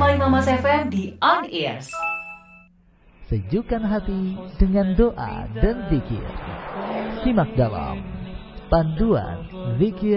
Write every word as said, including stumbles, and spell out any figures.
satu koma lima Mas F M di On Ears. Sejukkan hati dengan doa dan zikir. Simak dalam Panduan Zikir